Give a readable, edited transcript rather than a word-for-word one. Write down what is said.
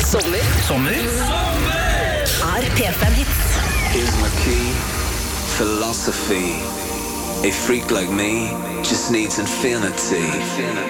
Sommer er P5 Hits. Here's my key, philosophy. A freak like me just needs infinity.